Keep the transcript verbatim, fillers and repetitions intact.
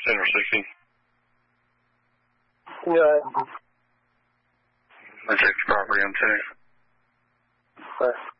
ten or sixteen. Yeah. I checked the property on ten. Right.